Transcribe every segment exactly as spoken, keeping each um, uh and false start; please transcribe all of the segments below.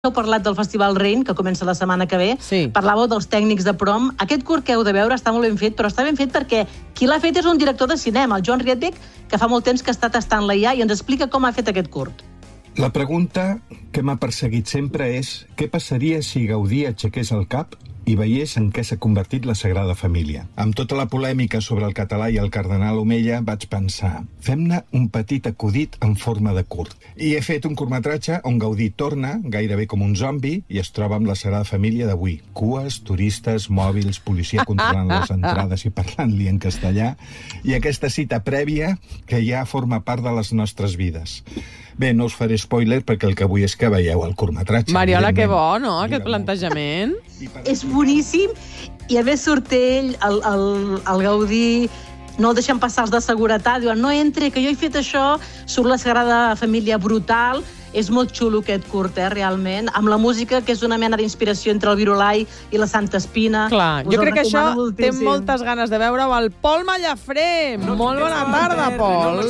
heu parlat del Festival Rain, que comença la setmana que ve. Sí. Parlàveu dels tècnics de prom. Aquest curt que heu de veure està molt ben fet, però està ben fet perquè qui l'ha fet és un director de cinema, el Joan Rietbeck, que fa molt temps que està tastant-la ja i ens explica com ha fet aquest curt. La pregunta que m'ha perseguit sempre és què passaria si Gaudí aixequés el cap i veiés en què s'ha convertit la Sagrada Família. Amb tota la polèmica sobre el català i el cardenal Omella vaig pensar, fem-ne un petit acudit en forma de curt. I he fet un curtmetratge on Gaudí torna, gairebé com un zombi, i es troba amb la Sagrada Família d'avui. Cues, turistes, mòbils, policia controlant les entrades i parlant-li en castellà, i aquesta cita prèvia que ja forma part de les nostres vides. Bé, no us faré spoiler perquè el que vull és que veieu el curtmetratge. Mariola, que bo, no?, aquest plantejament. És boníssim, i a més surt ell, el, el, el Gaudí, no el deixen passar els de seguretat, diuen, no entre, que jo he fet això, surt la Sagrada Família brutal. És molt xulo aquest curt, eh, realment, amb la música, que és una mena d'inspiració entre el Virolai i la Santa Espina. Clar, Us jo crec que això moltíssim. té moltes ganes de veure-ho al Pol Mallafré. Molt bona tarda, Pol.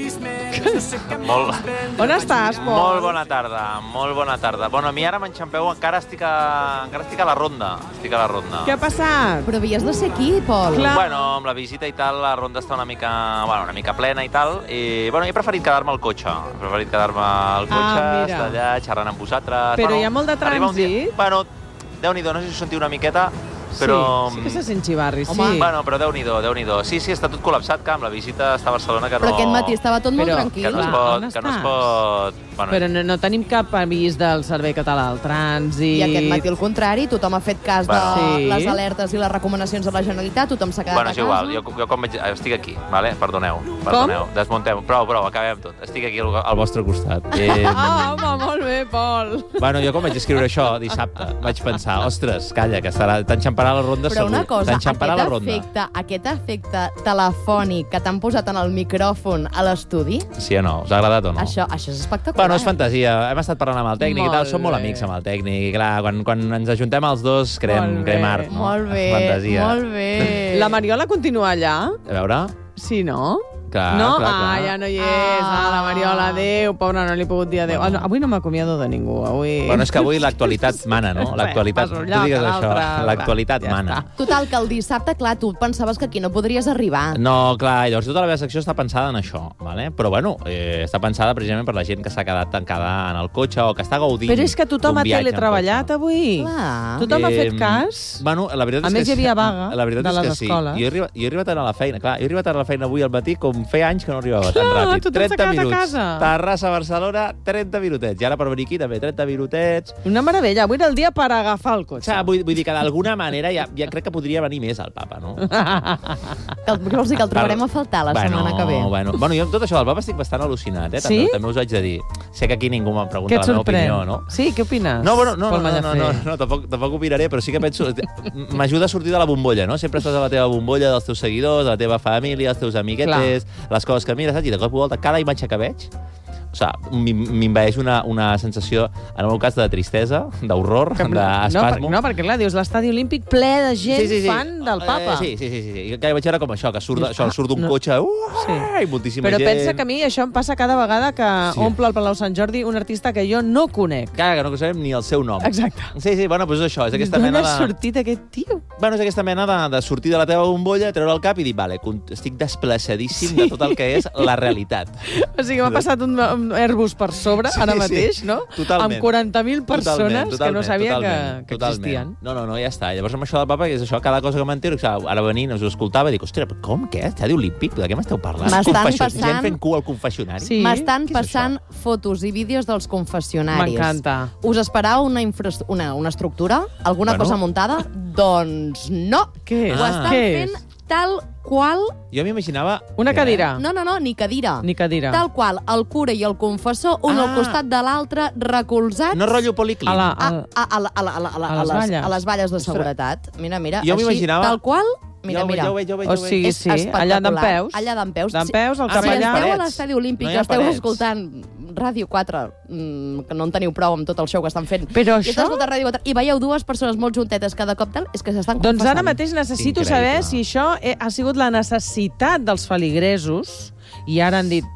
Molt... On estàs, Pol? Molt bona tarda, molt bona tarda. Bueno, a mi ara m'enxampeu, encara estic a, encara estic a la ronda. Estic a la ronda. Què ha passat? Però havies de ser aquí, Pol. Clar. Bueno, amb la visita i tal, la ronda està una mica, bueno, una mica plena i tal. I, bueno, he preferit quedar-me al cotxe. He preferit quedar-me al cotxe, Ah, estar allà, xerrant amb vosaltres. Però bueno, hi ha molt de arriba un dia- trànsit? Bueno, Déu-n'hi-do, no sé si ho sentiu una miqueta, però... Sí, sí que se sent xivarri, sí. Home, bueno, però Déu-n'hi-do, Déu-n'hi-do. Sí, sí, està tot col·lapsat, que amb la visita està a Barcelona que no... Però aquest matí estava tot molt Però- tranquil. Que no es Clar, pot... on Que no es estàs? pot... Bueno, Però no, no tenim cap avís del Servei Català del Trànsit. I aquest matí al contrari, tothom ha fet cas de Bueno. Sí. les alertes i les recomanacions de la Generalitat, tothom s'ha quedat Bueno, a és casa. igual, jo, jo com veig... Estic aquí, vale? Perdoneu, perdoneu. Desmuntem, prou, prou, acabem tot. Estic aquí al, al vostre costat. Eh, Ah, home, molt bé, Pol. bueno, jo com vaig escriure això dissabte, vaig pensar, ostres, calla, que serà... T'enxamparà la ronda Però segur. una cosa, T'enxamparà aquest la ronda. efecte, aquest efecte telefònic que t'han posat en el micròfon a l'estudi, Sí o no? Us ha agradat o no? això, això és espectacular. Bueno, és fantasia. Hem estat parlant amb el tècnic Molt i tal, som molt bé. amics amb el tècnic. I clar, quan, quan ens ajuntem els dos, creem, Molt bé. creem art, no? Molt bé, Fantasia. molt bé. La Mariola continua allà? A veure... Sí, no? Clar, no? clar, ah, clar. ja no hi és. Ah, la Mariola, adéu. Pobra, no li he pogut dir adéu. Bueno. Ah, no, avui no m'acomiado de ningú. Avui... Bueno, és que avui l'actualitat mana, no? L'actualitat... Passo un Tu lloc digues a això, l'altre. l'actualitat Ja mana. està. Total, que el dissabte, clar, tu pensaves que aquí no podries arribar. No, clar, llavors tota la meva secció està pensada en això, vale? Però bueno, eh, està pensada precisament per la gent que s'ha quedat tancada en el cotxe o que està gaudint Però és que tothom d'un ha viatge en teletreballat cotxe. avui. Clar. Tothom ha fet Eh, cas. Bueno, la veritat A és més, que hi havia vaga la veritat de és les que sí. escoles. Jo he, arribat, jo he arribat ara a la feina, clar, jo he arribat ara a la feina avui al matí com feia anys que no arribava tan Clar, ràpid. tothom s'ha trenta quedat a minuts. casa. Terrassa, Barcelona, trenta minutets. I ara per venir aquí també, trenta minutets. Una meravella. Avui era el dia per agafar el O cotxe. sigui, vull, vull dir que d'alguna manera ja, ja crec que podria venir més el papa, no? Que el, vols dir que el trobarem a faltar la bueno, setmana que ve. Bueno, bueno, jo amb tot això del papa estic bastant al·lucinat, eh? També, Sí? també us haig de dir. Sé que aquí ningú em pregunta Què et la meva sorprèn? opinió, no? Sí, què opines? No, bueno, no, Pol no, no, no, Mallafré? no, no tampoc, tampoc opinaré, però sí que penso... M'ajuda a sortir de la bombolla, no? Sempre estàs a la teva bombolla dels teus seguidors, de la teva família, els teus amiguetes, les coses que mires, saps? I de cop i volta, cada imatge que veig, o sigui, m'invaeix una, una sensació, en el meu cas, de tristesa, d'horror, Que- d'espasmo. No, per, no, perquè clar, dius l'estadi olímpic ple de gent Sí, sí, sí. fan del papa. Eh, sí, sí, sí, sí. Que vaig veure com això, que surt, Dius, això, ah, surt d'un no. cotxe, uh, Sí. i moltíssima Però gent. pensa que a mi això em passa cada vegada que Sí. omple el Palau Sant Jordi un artista que jo no conec. Clar, que no sabem ni el seu nom. Exacte. Sí, sí, bueno, doncs això, és aquesta D'on mena ha de... sortit aquest tio? Bueno, és aquesta mena de, de sortir de la teva bombolla, treure el cap i dir, vale, con- estic desplaçadíssim sí. de tot el que és la realitat. O sigui, m'ha passat un, un Airbus per sobre, Sí, ara sí. mateix, no? Totalment. Amb quaranta mil persones Totalment, que no totalment, sabia totalment, que, que totalment. existien. No, no, no, ja està. Llavors amb això del papa, que és això, cada cosa que m'entero, que ara venint us ho escoltava i dic, ostres, però com, què? Estadi olímpic? De què m'esteu parlant? M'estan Confessió- passant- Gent fent cua al confessionari? Sí. M'estan Què és passant fotos i vídeos dels confessionaris. M'encanta. Us esperava una, infra... una, una estructura? Alguna Bueno. cosa muntada? Doncs no. Què és? Ho Ah. estan Què fent és? tal qual... Jo m'imaginava... Una Què? cadira. No, no, no, ni cadira. Ni cadira. Tal qual, el cura i el confessor, un Ah. al costat de l'altre, recolzats No rotllo policlín. A la, a, a, a, a, la- a, la- a, la- a, la- A a, les les, valles. a les valles de Ostres. seguretat. Mira, mira, Jo així, m'imaginava- tal qual... Mira, jo, ho veig, mira. jo ho veig, jo ho veig, O jo ho veig. sigui, És sí, allà espectacular. dempeus. Allà dempeus. Dempeus, el Ah, Si sí, capellà. esteu a parets. l'estadi olímpic No i hi ha esteu parets. escoltant Ràdio quatre, mmm, que no en teniu prou amb tot el show que estan fent, Però i això- esteu escoltant Ràdio quatre i veieu dues persones molt juntetes cada cop tal, és que s'estan confessant. Doncs ara mateix necessito Increïble. saber si això eh, ha sigut la necessitat dels feligresos i ara han dit, va,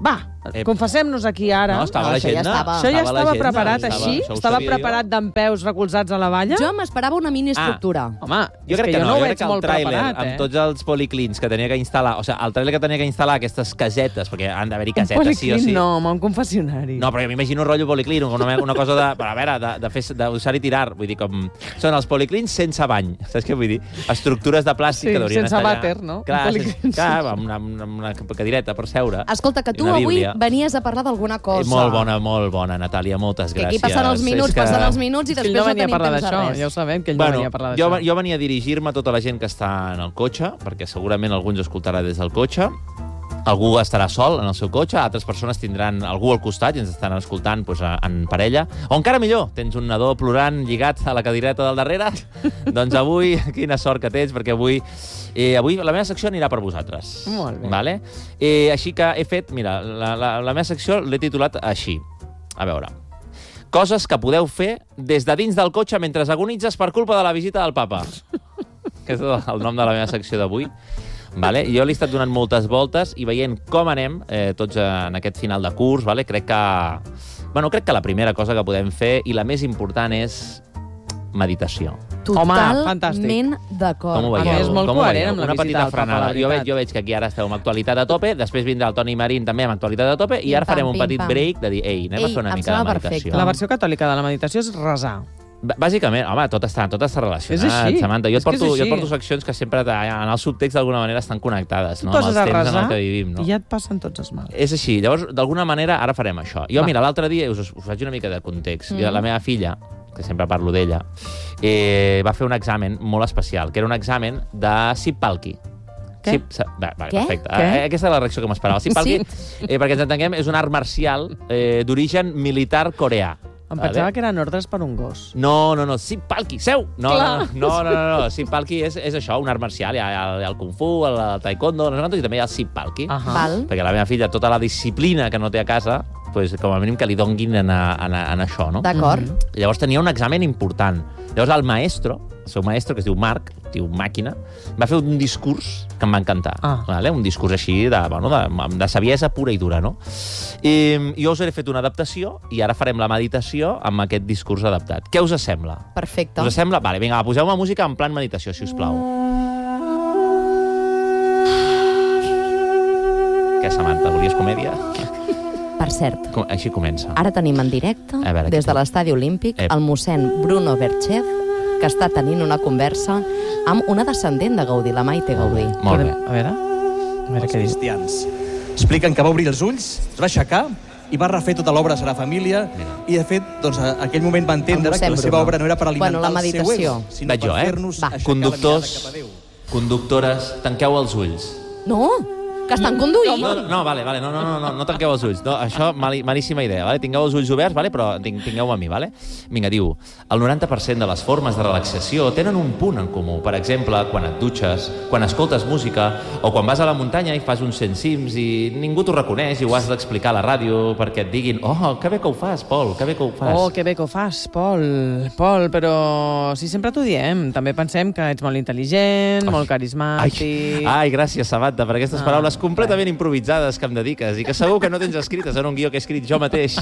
Eh, Confessem-nos aquí ara. No, estava No, a això ja l'agenda. estava. Això ja estava a l'agenda, preparat estava- així? això ho Estava sabia preparat jo. d'en peus recolzats a la valla? Jo m'esperava una mini estructura. Ah, home, Jo és crec que, jo no, ho jo veig crec que el molt tràiler, preparat, amb eh? tots els policlins que tenia que instal·lar, o sigui, el tràiler que tenia que instal·lar aquestes casetes, perquè han d'haver-hi Un casetes, sí o policlin, sí. no, home, un confessionari. No, però jo m'imagino un rotllo policlin, una, una cosa de, però a veure, de, de, fer, de usar i tirar. Vull dir, com... Són els policlins sense bany. Saps què vull dir? Estructures de plàstic Sí, que haurien sense estar allà. vàter, no? Clar, Un policlin sense, clar, amb una, una, una cadireta per seure. Escolta, que tu Una avui bíblia. venies a parlar d'alguna cosa. Eh, molt bona, molt bona, Natàlia, moltes Que gràcies. aquí passen els minuts, És que... passen els minuts i És que ell després no no venia a tenim parlar temps de d'això, res. ja ho sabem, que ell Bueno, no venia a parlar jo, d'això. jo venia a dirigir-me a tota la gent que està en el cotxe, perquè segurament algú ens escoltarà des del cotxe. Algú estarà sol en el seu cotxe, altres persones tindran algú al costat i ens estaran escoltant doncs, en parella. O encara millor, tens un nadó plorant lligat a la cadireta del darrere. Doncs avui, quina sort que tens, perquè avui eh, avui la meva secció anirà per vosaltres. Molt bé. Vale? Eh, així que he fet, mira, la, la, la meva secció l'he titulat així. A veure, coses que podeu fer des de dins del cotxe mentre agonitzes per culpa de la visita del papa. Que és el nom de la meva secció d'avui. Vale? Jo li he estat donant moltes voltes i veient com anem eh, tots en aquest final de curs, vale? crec que bueno, crec que la primera cosa que podem fer i la més important és meditació. Totalment Com d'acord. ho A veieu? més, molt Com ho coherent veieu? amb la Una visita petita del Papa, frenada. la Jo veig, veritat. jo veig que aquí ara esteu amb actualitat a tope, després vindrà el Toni Marín també amb actualitat a tope, i ara Pim, pam, farem un pim, petit pam. break de dir, ei, anem Ei, a fer una em mica de sembla meditació. perfecte. La versió catòlica de la meditació és resar. B- Bàsicament, home, tot està, tot està relacionat, És així. Samantha. Jo et, És que és porto, jo et així. porto seccions que sempre en el subtext d'alguna manera estan connectades, Tu no? amb poses els a temps en resar el que vivim. No? i ja et passen tots els mals. És així. Llavors, d'alguna manera, ara farem això. Jo, Va. mira, l'altre dia, us, us faig una mica de context. Mm. Mm. La meva filla, que sempre parlo d'ella, eh, va fer un examen molt especial, que era un examen de Sipalki. Què? Sip, sa, va, va, Què? perfecte. Què? Eh, aquesta és la reacció que m'esperava. Sipalki, Sí. eh, perquè ens entenguem, és un art marcial eh, d'origen militar coreà. Em Vale? pensava que eren ordres per un gos. No, no, no, Sipalki, seu! No, Clar. no, no, no, no, no. Sipalki és, és això, un art marcial. Hi ha, hi ha el Kung Fu, el, el Taekwondo, no sé quantos, i també hi ha el Sipalki. Ahà. Val. Perquè la meva filla, tota la disciplina que no té a casa, pues, com a mínim que li donguin en, en, en això, no? D'acord. Llavors tenia un examen important. Llavors el maestro, el seu maestro, que es diu Marc, diu màquina, va fer un discurs que em va encantar. Ah. Vale? Un discurs així de, bueno, de, de saviesa pura i dura, no? I jo us he fet una adaptació i ara farem la meditació amb aquest discurs adaptat. Què us sembla? Perfecte. Us sembla? Vale, vinga, va, poseu-me música en plan meditació, si us plau. Què, Samantha, volies comèdia? Per cert, Com, així comença. ara tenim en directe, A veure, des què de té? l'estadi olímpic, Ep. el mossèn Bruno Berchev, que està tenint una conversa amb una descendent de Gaudí, la Maite Gaudí. Molt bé. A veure, a veure Els què diu. cristians. Expliquen que va obrir els ulls, es va aixecar i va refer tota l'obra Serà Família i, de fet, doncs, a aquell moment va entendre El que la mossèn seva Bruno. obra no era per alimentar Bueno, la el seu meditació. ego, sinó Vaig per jo, eh? fer-nos Va. aixecar Conductors, la mirada cap a Déu. conductores, tanqueu els ulls. No, que estan conduint. No, no, vale, vale, no, no, no, no, no tanqueu els ulls. No, això, mali, malíssima idea, vale? Tingueu els ulls oberts, vale? Però ting, tingueu a mi, vale? Vinga, diu, el noranta per cent de les formes de relaxació tenen un punt en comú. Per exemple, quan et dutxes, quan escoltes música, o quan vas a la muntanya i fas uns cent cims i ningú t'ho reconeix i ho has d'explicar a la ràdio perquè et diguin oh, que bé que ho fas, Pol, que bé que ho fas. Oh, que bé que ho fas, Pol. Pol, però si sempre t'ho diem, també pensem que ets molt intel·ligent, molt Ai, carismàtic... ai, gràcies, Samantha, per aquestes Ah, paraules completament improvisades que em dediques i que segur que no tens escrites en un guió que he escrit jo mateix.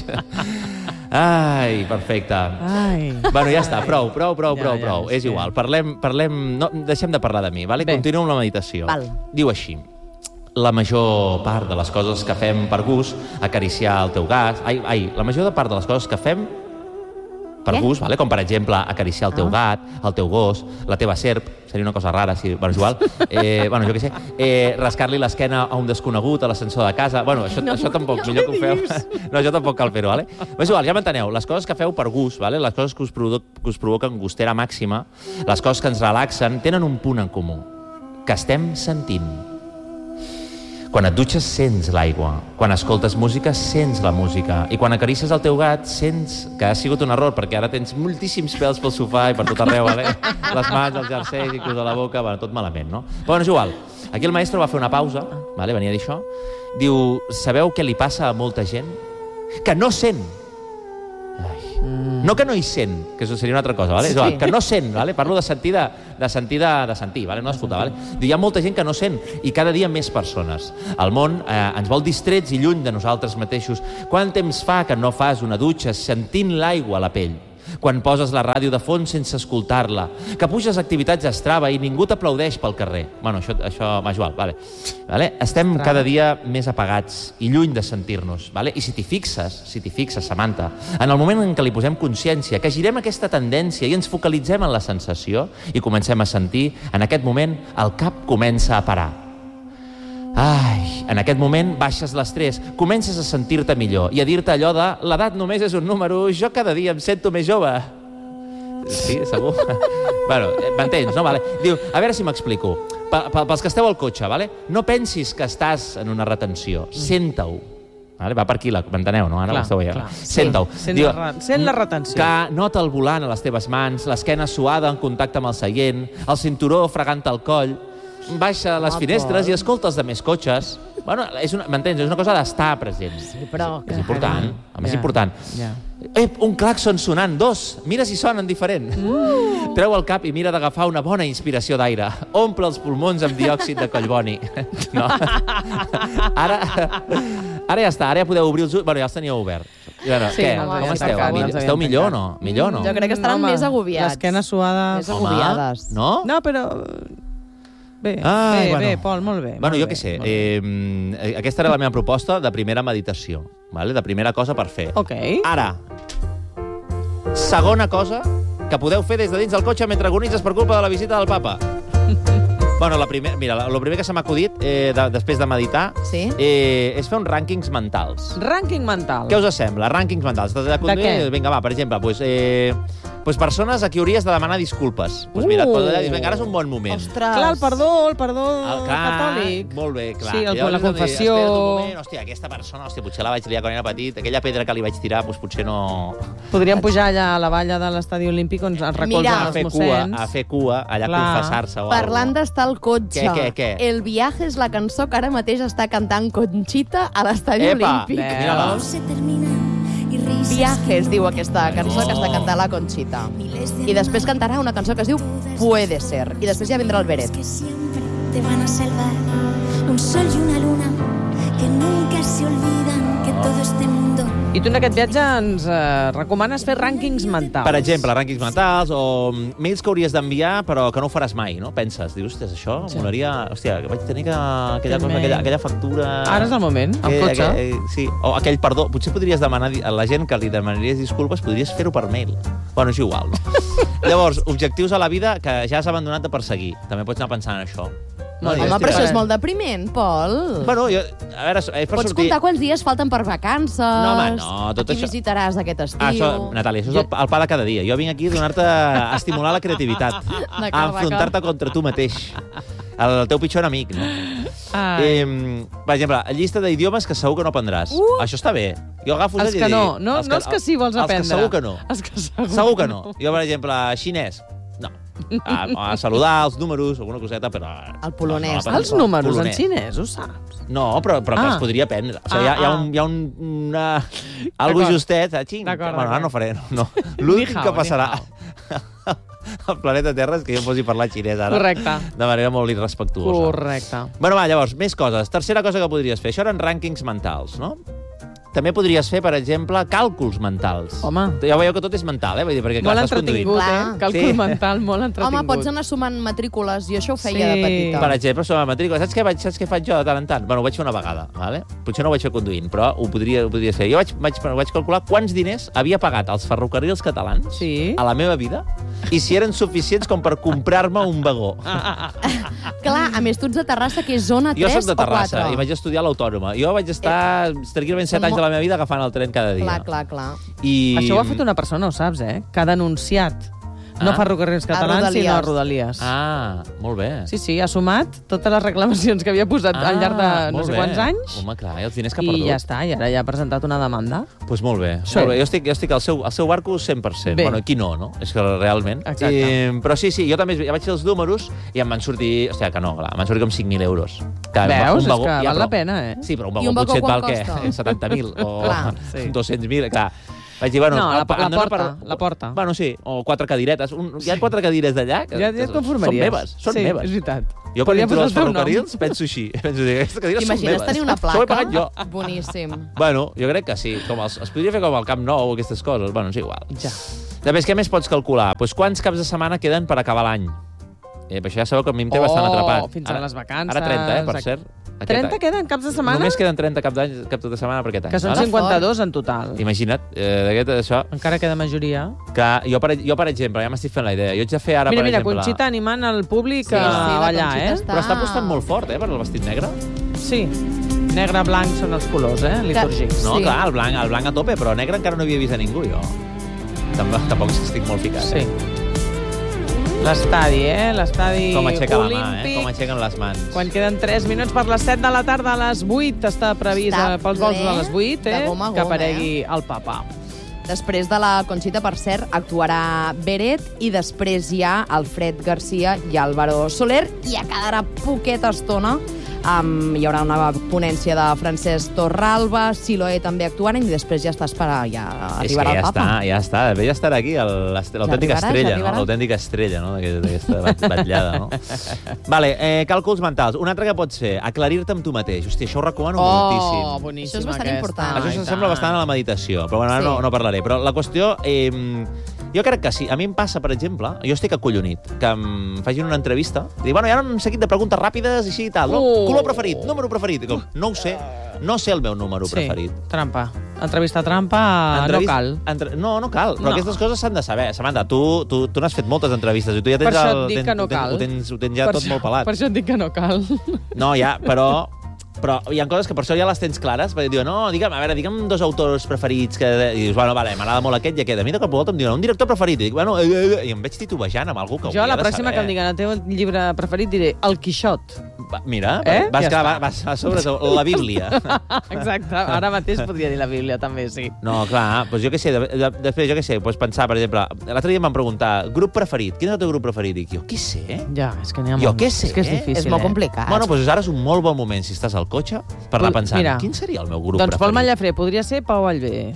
Ai, perfecte. Ai. Bueno, ja està, prou, prou, prou, Ja, prou, ja, prou. és És que- igual, parlem, parlem... No, deixem de parlar de mi, vale? Bé. Continuo amb la meditació. Val. Diu així, la major part de les coses que fem per gust, acariciar el teu gas... Ai, ai, la major part de les coses que fem per Què? gust, vale? Com per exemple acariciar el teu gat, el teu gos, la teva serp, seria una cosa rara, si, bueno, és igual, eh, bueno, jo què sé, eh, rascar-li l'esquena a un desconegut a l'ascensor de casa, bueno, això, no, això tampoc, no, millor que ho feu, no, això tampoc cal fer-ho, vale? Però és igual, ja m'enteneu, les coses que feu per gust, vale? Les coses que us, provo que us provoquen gustera màxima, les coses que ens relaxen, tenen un punt en comú, que estem sentint. Quan et dutxes, sents l'aigua. Quan escoltes música, sents la música. I quan acaricies el teu gat, sents que ha sigut un error, perquè ara tens moltíssims pèls pel sofà i per tot arreu, vale? Les mans, els jerseis, inclús a la boca, bueno, tot malament, no? Però bueno, és igual. Aquí el maestro va fer una pausa, vale? Venia a dir això. Diu, sabeu què li passa a molta gent? Que no sent. Ai. No que no hi sent, que això seria una altra cosa, vale? Sí. Que no sent, vale? Parlo de sentir de, de sentir de, de sentir, vale? No d'escoltar, vale? Hi ha molta gent que no sent i cada dia més persones. El món eh, ens vol distrets i lluny de nosaltres mateixos. Quant temps fa que no fas una dutxa sentint l'aigua a la pell? Quan poses la ràdio de fons sense escoltar-la, que puges activitats a Strava i ningú t'aplaudeix pel carrer. Bueno, això, això m'ha igual, vale. Vale? Estem Strava. Cada dia més apagats i lluny de sentir-nos, vale? I si t'hi fixes, si t'hi fixes, Samantha, en el moment en què li posem consciència, que girem aquesta tendència i ens focalitzem en la sensació i comencem a sentir, en aquest moment el cap comença a parar. Ai, en aquest moment baixes l'estrès, comences a sentir-te millor i a dir-te allò de l'edat només és un número, jo cada dia em sento més jove. Sí, segur? Bueno, m'entens, no? Vale. Diu, a veure si m'explico. Pels que esteu al cotxe, vale? No pensis que estàs en una retenció, senta-ho. Vale? Va per aquí, m'enteneu, no? Ara l'esteu veient. Senta-ho. Sent, Diu, la, sent la retenció. Que nota el volant a les teves mans, l'esquena suada en contacte amb el seient, el cinturó fregant el coll, baixa les finestres i escolta els de més cotxes. Bueno, m'entens? És una cosa d'estar present. Sí, però... És important. A més, important. Eh, un claxon sonant, dos. Mira si sonen diferent. Uh. Treu el cap i mira d'agafar una bona inspiració d'aire. Omple els pulmons amb diòxid de collboni. No. Ara, ara ja està, ara ja podeu obrir els ulls. Bueno, ja els teníeu obert. Bueno, sí, què? No, com esteu? Tancat, esteu millor o no? Millor o no? Jo crec que estaran no, més agobiats. L'esquena suada... Més agobiades. No? No, però... Bé, ah, bé, bueno. bé, Pol, molt bé. Bueno, molt jo què sé, eh, aquesta era la meva proposta de primera meditació, vale? De primera cosa per fer. Ok. Ara, segona cosa que podeu fer des de dins del cotxe mentre agonitzes per culpa de la visita del papa. Bueno, la primer, mira, el primer que se m'ha acudit eh, de, després de meditar sí? eh, és fer uns rànquings mentals. Rànquing mental. Què us sembla? Rànquings mentals. De, de què? Vinga, va, per exemple, pues, eh, pues persones a qui hauries de demanar disculpes. Pues mira, uh. dir, vinga, ara és un bon moment. Ostres. Clar, el perdó, el perdó el, clar, catòlic. Molt bé, clar. Sí, el, la confessió. Moment, hòstia, aquesta persona, hòstia, potser la vaig liar quan era petit, aquella pedra que li vaig tirar, pues, potser no... Podríem pujar allà a la valla de l'estadi olímpic on es recolzen els mossens. A fer cua, allà a confessar-se. O parlant d'estar al cotxe. Què, què, què? El viaje és la cançó que ara mateix està cantant Conchita a l'estadi olímpic. Mira-la. Viaje es diu aquesta cançó oh. que està cantant la Conchita. I després cantarà una cançó que es diu Puede ser. I després ja vindrà el Beret. Te van a salvar un sol y una luna que nunca se olvidan que todo este mundo. I tu en aquest viatge ens eh, recomanes fer rànquings mentals. Per exemple, rànquings mentals o mails que hauries d'enviar però que no ho faràs mai, no? Penses, dius, hòstia, això sí. Molaria... Hòstia, que vaig tenir que, aquella, cosa, aquella, aquella factura... Ara és el moment, al cotxe. Aquell, sí, o aquell perdó. Potser podries demanar a la gent que li demanaries disculpes, podries fer-ho per mail. Bueno, és igual, no? Llavors, objectius a la vida que ja has abandonat de perseguir. També pots anar pensant en això. No, home, però això és molt depriment, Pol. Bueno, jo, a veure, és per Pots sortir... comptar quants dies falten per vacances? No, home, no, tot Aquí això... visitaràs aquest estiu? Ah, això, Natàlia, això és el, el pa de cada dia. Jo vinc aquí a donar-te, a estimular la creativitat, a enfrontar-te contra tu mateix. El teu pitjor enemic, no? Eh, per exemple, llista d'idiomes que segur que no aprendràs. Uh! Això està bé. Jo agafo els que no, no, els que, no els que sí vols aprendre. Els que segur que no. Els que segur, segur que no. Jo, per exemple, xinès. No. A, a saludar, els números, alguna coseta, però... El polonès. No, no, els números polonès. En xinès, ho saps? No, però, però ah. que es podria aprendre. O sigui, ah, hi ha, hi ha un... Hi ha un una... Algo justet. Eh? Xing. Bueno, ara no faré. No. L'últim que passarà al planeta Terra és que jo em posi a parlar xinès ara. Correcte. De manera molt irrespectuosa. Correcte. Bueno, va, llavors, més coses. Tercera cosa que podries fer. Això eren rànquings mentals, no? També podries fer, per exemple, càlculs mentals. Home. Ja veieu que tot és mental, eh? Vull dir, perquè, clar, molt entretingut, eh? Càlcul sí. mental, molt entretingut. Home, pots anar sumant matrícules, i això ho feia sí. de petita. Per exemple, sumar matrícules. Saps què, vaig, saps què faig jo de tant en tant? Bueno, ho vaig fer una vegada, vale? Potser no ho vaig fer conduint, però ho podria, ho podria fer. Jo vaig, vaig, vaig calcular quants diners havia pagat als ferrocarrils catalans sí. a la meva vida i si eren suficients com per comprar-me un vagó. Clar, a més, tu ets de Terrassa, que és zona tres o quatre. Jo soc de Terrassa i vaig estudiar a l'Autònoma. Jo vaig estar eh, tranquil·lament set anys de la meva vida agafant el tren cada dia. Clar, clar, clar. I... Això ho ha fet una persona, ho saps, eh? Que ha denunciat no ah. ferrocarrils catalans, sinó a Rodalies. Ah, molt bé. Sí, sí, ha sumat totes les reclamacions que havia posat ah, al llarg de no sé bé. quants anys. Home, clar, i els diners que ha perdut. I ja està, i ara ja ha presentat una demanda. Doncs pues molt bé. Sí. Molt bé. Jo estic, jo estic al, seu, al seu barco cent per cent. Bé. Bueno, aquí no, no? És que realment... Exacte. I, però sí, sí, jo també ja vaig fer els números i em van sortir... Hòstia, que no, clar, em van sortir com cinc mil euros. Que Veus? Un vagó, és que ja, val però, la pena, eh? Sí, però un vagó, un vagó potser et val què? setanta mil o sí. dos-cents mil, clar. Vaig dir, bueno... No, la, em la dona porta, la porta. Bueno, sí, o quatre cadiretes. Un, hi ha quatre cadires d'allà que Ja, ja et conformaries. són meves, són sí, meves. és veritat. Jo, quan Podria entro posar als el teu nom. ferrocarrils, penso així. Penso dir, aquestes cadires són meves. T'imagines tenir una Això ho he placa? pagat jo. Boníssim. Bueno, jo crec que sí. Com els, es podria fer com el Camp Nou o aquestes coses. Bueno, és igual. Ja. Després, què més pots calcular? Pues quants caps de setmana queden per acabar l'any? Eh, per això ja sabeu que a mi em té Oh, bastant atrapat. fins a les vacances. Ara trenta, eh, per cert. Aquest trenta any. queden caps de setmana? Només queden trenta cap d'any, cap de setmana per aquest any. Que són vale? cinquanta-dos en total. Imagina't, eh, d'aquest, això... Encara queda majoria. Que jo, per, jo, per exemple, ja m'estic fent la idea. Jo haig de fer ara, Mira, per mira, exemple... Conxita animant el públic Sí, a sí, la ballar, Conxita eh? està- Però està apostant molt fort, eh, per el vestit negre. Sí. Negre, blanc són els colors, eh, litúrgics. No, Sí. clar, el blanc, el blanc a tope, però negre encara no havia vist a ningú, jo. Tampoc, tampoc és que estic molt ficat. Sí. Eh? L'estadi, eh? L'estadi Com aixeca la mà, eh? olímpic. Com aixequen les mans. Quan queden tres minuts per les set de la tarda, a les vuit està previst Està eh, pels vols ple de les vuit, de eh? gom a que gom, aparegui el papa. Després de la Conxita, per cert, actuarà Beret i després hi ha Alfred Garcia i Álvaro Soler i ja quedarà poqueta estona. Um, hi haurà una ponència de Francesc Torralba, Siloé també actuant i després ja està esperant, ja És que arribarà ja el papa. està, ja està. Bé, ja estarà aquí el- l'autèntica arribarà, ja estrella, no? arribarà. L'autèntica estrella, no? D'aquesta d'aquesta bat- batllada, no? Vale, eh, càlculs mentals. Un altre que pot ser aclarir-te amb tu mateix. Hòstia, això ho recomano moltíssim. Oh, boníssima Això és bastant aquesta. important. Això Ai, s'assembla tant. bastant a la meditació, però bueno, ara Sí. no, no parlaré. Però la qüestió... Eh, jo crec que sí. A mi em passa, per exemple, jo estic acollonit, que em facin una entrevista i dic, bueno, hi ha un seguit de preguntes ràpides i així i tal. No? Uh. Color preferit, número preferit. I com, no ho sé, no sé el meu número Sí, preferit. trampa. Entrevista trampa Entrevist- no cal. Entre... No, no cal. Però No. aquestes coses s'han de saber. Samantha, tu, tu, tu n'has fet moltes entrevistes i tu ja tens, Per això et el, dic tens, que no ho tens, cal. ho tens, ho tens ja Per tot això- molt pelat. Per això et dic que no cal. No, ja, però... Però hi ha coses que per això ja les tens clares, perquè diuen, no, digue'm, a veure, digue'm dos autors preferits, que... i dius, bueno, vale, m'agrada molt aquest i aquest. A mi de cop i volta em diuen, un director preferit, i dic, bueno, eh, eh, i em veig titubejant amb algú que Jo, hauria la de pròxima saber. que em diguin el teu llibre preferit, diré El Quixot. Va, mira, Eh? vas, Ja clar, està. vas, vas sobre la Bíblia. Exacte, ara mateix podria dir la Bíblia, també, sí. No, clar, doncs jo què sé, de, de, després jo què sé, doncs pensar, per exemple, l'altre dia em van preguntar, grup preferit, quin és el teu grup preferit? Dic, jo què sé? Ja, és que n'hi ha Jo molts. què sé, És que és eh? difícil, És molt eh? complicat. Bueno, doncs ara és un molt bon moment, si estàs al cotxe, per anar Pues, pensant, mira, quin seria el meu grup Doncs Pol preferit? Mallafré podria ser Pau Allbé.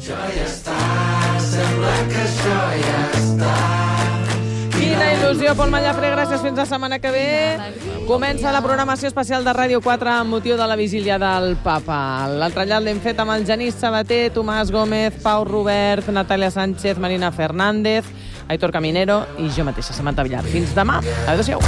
Quina il·lusió, Pol Mallafré, gràcies, fins la setmana que ve. Comença la programació especial de Ràdio quatre amb motiu de la vigília del Papa. L'entrellat l'hem fet amb el Genís Sabater, Tomàs Gómez, Pau Robert, Natàlia Sánchez, Marina Fernández, Aitor Caminero i jo mateixa, Samantha Villar. Fins demà. Adéu-siau.